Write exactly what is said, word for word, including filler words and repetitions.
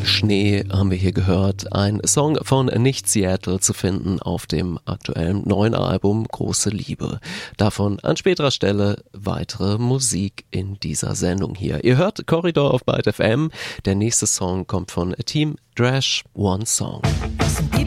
Schnee haben wir hier gehört. Ein Song von Nicht Seattle zu finden auf dem aktuellen neuen Album Große Liebe. Davon an späterer Stelle weitere Musik in dieser Sendung hier. Ihr hört Corridor auf Byte F M. Der nächste Song kommt von Team Drash, One Song.